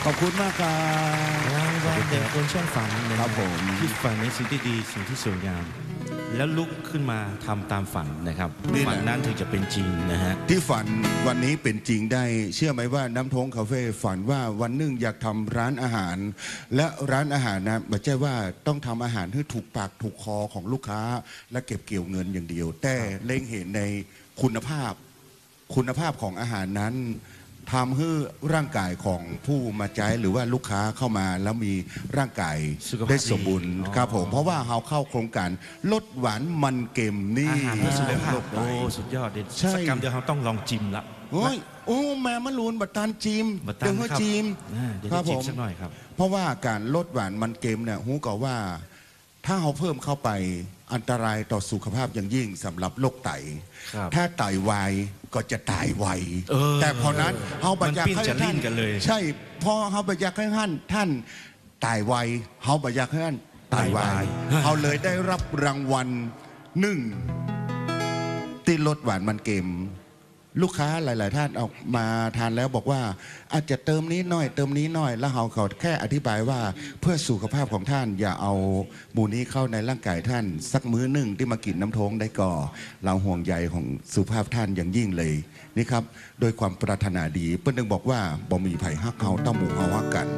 ขอบคุณมากครับรางวัลเด็กคนช่างฝันครับผมคิดฝันในสิ่งที่ดีสิ่งที่สวยงามแล้วลุกขึ้นมาทำตามฝันนะครับฝันนั้นถึงจะเป็นจริงนะฮะที่ฝันวันนี้เป็นจริงได้เชื่อไหมว่าน้ำท้องคาเฟ่ฝันว่าวันหนึ่งอยากทำร้านอาหารและร้านอาหารนะไม่ใช่ว่าต้องทำอาหารให้ถูกปากถูกคอของลูกค้าและเก็บเกี่ยวเงินอย่างเดียวแต่เล็งเห็นในคุณภาพของอาหารนั้นทำให้ร่างกายของผู้มาใช้หรือว่าลูกค้าเข้ามาแล้วมีร่างกายได้สมบูรณ์ครับผมเพราะว่าเราเข้าโครงการลดหวานมันเค็มนี่อาหารเพื่อสุขภาพโอ้สุดยอดเด็ดสักกรรมเดียวเราต้องลองจิ้มละโอ้แม่มะลูนบัตตานจิมเดี๋ยวจิมครับผมสักหน่อยครับเพราะว่าการลดหวานมันเค็มเนี่ยหูก็ว่าถ้าเราเพิ่มเข้าไปอันตรายต่อสุขภาพอย่างยิ่งสำหรับโรคไตถ้าไตวายก็จะตายไวแต่พอนั้นเฮาบัญญัติให้ท่านใช่พอเฮาบัญญัติให้ท่านตายไวเฮาบัญญัติให้ท่านตายไวเฮาเลยได้รับรางวัล1ที่ลดหวานมันเค็มลูกค้าหลายๆท่านออกมาทานแล้วบอกว่าอาจจะเติมนี้หน่อยเติมนี้หน่อยแล้วเขาแค่อธิบายว่าเพื่อสุขภาพของท่านอย่าเอาหมูนี้เข้าในร่างกายท่านสักมื้อหนึ่งที่มากินน้ำท้องได้ก่อเราห่วงใยของสุขภาพท่านอย่างยิ่งเลยนี่ครับโดยความปรารถนาดีเปิ้ลนึงบอกว่าบ่มีไผ่ฮักเขาต้องหมู่เขาฮักกัน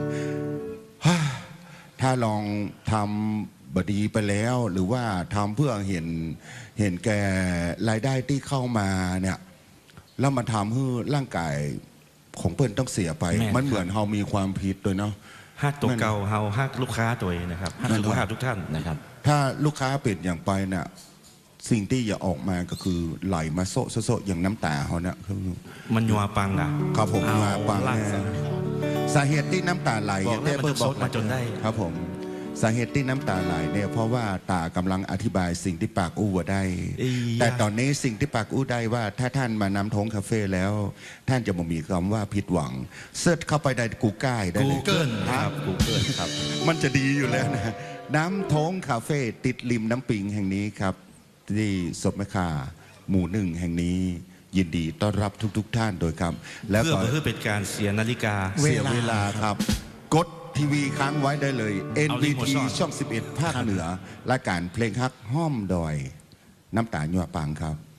ถ้าลองทำบดีไปแล้วหรือว่าทำเพื่อเห็นแก่รายได้ที่เข้ามาเนี่ยแล้วมาทำให้ร่างกายของเปิ้ลต้องเสียไปมันเหมือนเฮามีความผิดโดยเนาะฮักตัวเก่าเฮาฮักลูกค้าตัวเองนะครับฮักสุขภาพทุกท่านนะครับถ้าลูกค้าเปลี่ยนอย่างไปเนี่ยสิ่งที่จะออกมาก็คือไหลมาโซะอย่างน้ำตาเขาเนี่ยมันยัวปังอ่ะครับผมยัวปังสาเหตุที่น้ำตาไหลอย่างที่เปิ้ลบอกมาจนได้ครับผมสาเหตุที่น้ำตาไหลเนี่ยเพราะว่าตากำลังอธิบายสิ่งที่ปากอู้ได้แต่ตอนนี้สิ่งที่ปากอู้ได้ว่าถ้าท่านมาน้ำท้องคาเฟ่แล้วท่านจะบ่มีคำว่าผิดหวังเสิร์ชเข้าไปได้กูเกิลได้เลย Google ครับ Google ครับมันจะดีอยู่แล้วนะน้ำท้องคาเฟ่ติดริมน้ำปิงแห่งนี้ครับที่ศพแม่ข่าหมู่หนึ่งแห่งนี้ยินดีต้อนรับทุกท่านโดยครับแล้วเพื่อเป็นการเสียนาฬิกาเสียเวลาครับกดทีวีค้างไว้ได้เลย NVT ช่อง 11 ภาคเหนือรายการเพลงฮักห้อมดอยน้ำตาหยั่วปังครับ